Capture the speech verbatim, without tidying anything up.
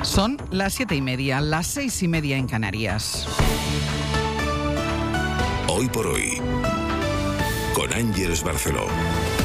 Son las siete y media, las seis y media en Canarias. Hoy por hoy, con Ángeles Barceló.